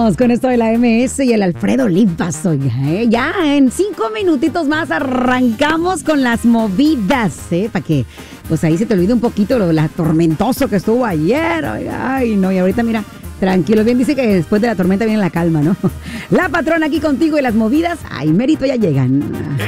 Vamos con esto de la MS y el Alfredo Olivas, oiga, ya en 5 minutitos más arrancamos con las movidas, para que pues ahí se te olvide un poquito lo tormentoso que estuvo ayer, oiga, ay no, y ahorita mira, tranquilo, bien dice que después de la tormenta viene la calma, ¿no? La patrona aquí contigo y las movidas, ay, mérito ya llegan.